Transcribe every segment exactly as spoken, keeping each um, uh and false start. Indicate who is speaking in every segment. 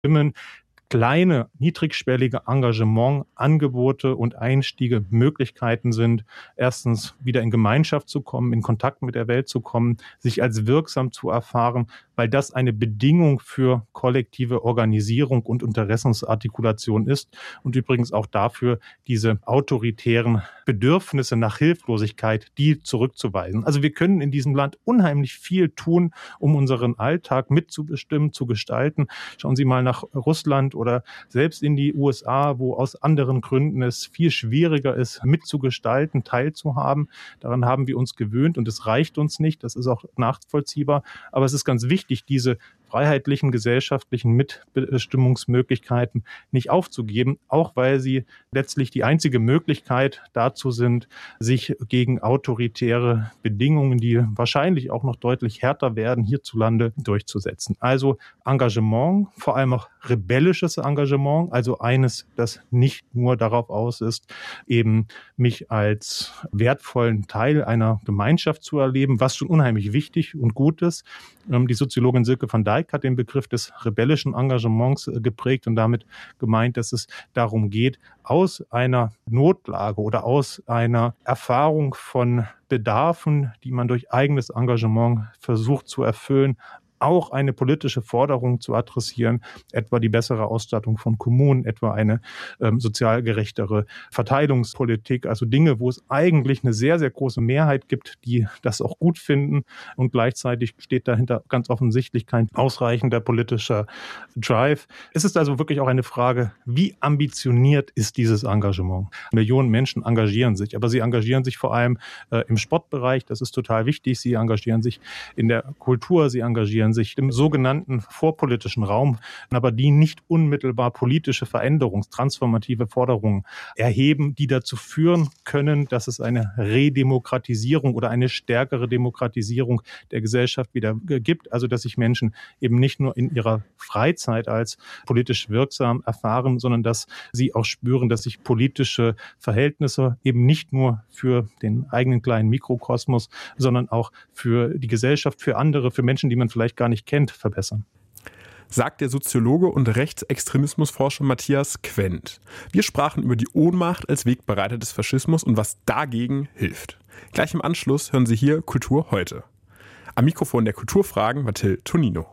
Speaker 1: bestimmen, kleine, niedrigschwellige Engagement, Angebote und Einstiege Möglichkeiten sind, erstens wieder in Gemeinschaft zu kommen, in Kontakt mit der Welt zu kommen, sich als wirksam zu erfahren, weil das eine Bedingung für kollektive Organisierung und Interessensartikulation ist und übrigens auch dafür, diese autoritären Bedürfnisse nach Hilflosigkeit, die zurückzuweisen. Also wir können in diesem Land unheimlich viel tun, um unseren Alltag mitzubestimmen, zu gestalten. Schauen Sie mal nach Russland oder selbst in die U S A, wo aus anderen Gründen es viel schwieriger ist, mitzugestalten, teilzuhaben. Daran haben wir uns gewöhnt und es reicht uns nicht. Das ist auch nachvollziehbar. Aber es ist ganz wichtig, diese freiheitlichen gesellschaftlichen Mitbestimmungsmöglichkeiten nicht aufzugeben, auch weil sie letztlich die einzige Möglichkeit dazu sind, sich gegen autoritäre Bedingungen, die wahrscheinlich auch noch deutlich härter werden, hierzulande durchzusetzen. Also Engagement, vor allem auch rebellisches Engagement, also eines, das nicht nur darauf aus ist, eben mich als wertvollen Teil einer Gemeinschaft zu erleben, was schon unheimlich wichtig und gut ist. Die Soziologin Silke van Dijk hat den Begriff des rebellischen Engagements geprägt und damit gemeint, dass es darum geht, aus einer Notlage oder aus einer Erfahrung von Bedarfen, die man durch eigenes Engagement versucht zu erfüllen, auch eine politische Forderung zu adressieren, etwa die bessere Ausstattung von Kommunen, etwa eine ähm, sozial gerechtere Verteilungspolitik, also Dinge, wo es eigentlich eine sehr, sehr große Mehrheit gibt, die das auch gut finden und gleichzeitig steht dahinter ganz offensichtlich kein ausreichender politischer Drive. Es ist also wirklich auch eine Frage, wie ambitioniert ist dieses Engagement? Millionen Menschen engagieren sich, aber sie engagieren sich vor allem äh, im Sportbereich, das ist total wichtig, sie engagieren sich in der Kultur, sie engagieren sich im sogenannten vorpolitischen Raum, aber die nicht unmittelbar politische Veränderungs-, transformative Forderungen erheben, die dazu führen können, dass es eine Redemokratisierung oder eine stärkere Demokratisierung der Gesellschaft wieder gibt. Also dass sich Menschen eben nicht nur in ihrer Freizeit als politisch wirksam erfahren, sondern dass sie auch spüren, dass sich politische Verhältnisse eben nicht nur für den eigenen kleinen Mikrokosmos, sondern auch für die Gesellschaft, für andere, für Menschen, die man vielleicht gar nicht kennt, verbessern.
Speaker 2: Sagt der Soziologe und Rechtsextremismusforscher Matthias Quent. Wir sprachen über die Ohnmacht als Wegbereiter des Faschismus und was dagegen hilft. Gleich im Anschluss hören Sie hier Kultur heute. Am Mikrofon der Kulturfragen Mathilde Tonino.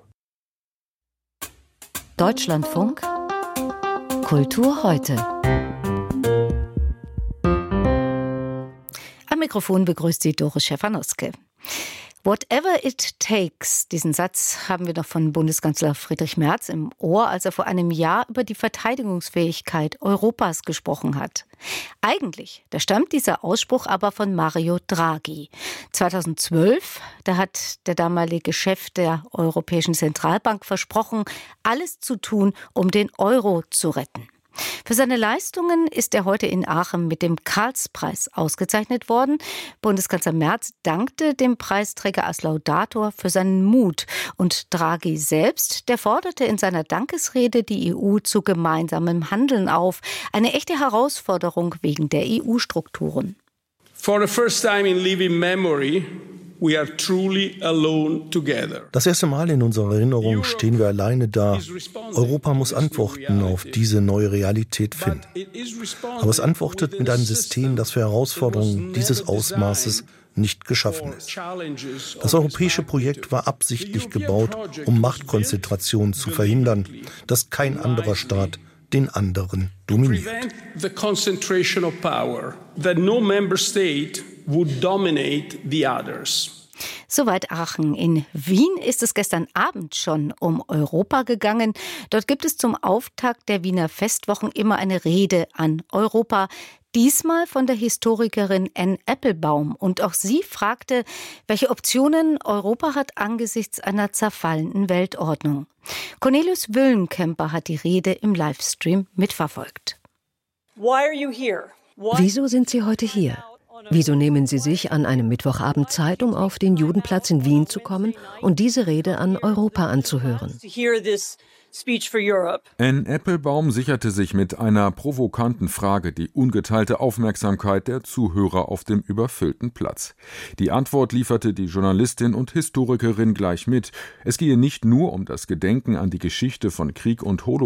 Speaker 3: Deutschlandfunk Kultur heute. Am Mikrofon begrüßt Sie Doris Schäfer-Noske. Whatever it takes, diesen Satz haben wir noch von Bundeskanzler Friedrich Merz im Ohr, als er vor einem Jahr über die Verteidigungsfähigkeit Europas gesprochen hat. Eigentlich, da stammt dieser Ausspruch aber von Mario Draghi. zweitausendzwölf, da hat der damalige Chef der Europäischen Zentralbank versprochen, alles zu tun, um den Euro zu retten. Für seine Leistungen ist er heute in Aachen mit dem Karlspreis ausgezeichnet worden. Bundeskanzler Merz dankte dem Preisträger als Laudator für seinen Mut. Und Draghi selbst, der forderte in seiner Dankesrede die E U zu gemeinsamem Handeln auf. Eine echte Herausforderung wegen der E U-Strukturen.
Speaker 4: For the first time in living memory, we are truly alone together.
Speaker 5: Das erste Mal in unserer Erinnerung stehen wir alleine da. Europa muss Antworten auf diese neue Realität finden. Aber es antwortet mit einem System, das für Herausforderungen dieses Ausmaßes nicht geschaffen ist. Das europäische Projekt war absichtlich gebaut, um Machtkonzentration zu verhindern, dass kein anderer Staat den anderen dominiert.
Speaker 4: The concentration of power, that no member state would dominate the others.
Speaker 3: Soweit Aachen. In Wien ist es gestern Abend schon um Europa gegangen. Dort gibt es zum Auftakt der Wiener Festwochen immer eine Rede an Europa. Diesmal von der Historikerin Anne Applebaum. Und auch sie fragte, welche Optionen Europa hat angesichts einer zerfallenden Weltordnung. Cornelius Wüllenkemper hat die Rede im Livestream mitverfolgt.
Speaker 6: Wieso sind Sie heute hier? Wieso nehmen Sie sich an einem Mittwochabend Zeit, um auf den Judenplatz in Wien zu kommen und diese Rede an Europa anzuhören?
Speaker 7: Anne Applebaum sicherte sich mit einer provokanten Frage die ungeteilte Aufmerksamkeit der Zuhörer auf dem überfüllten Platz. Die Antwort lieferte die Journalistin und Historikerin gleich mit. Es gehe nicht nur um das Gedenken an die Geschichte von Krieg und Holocaust,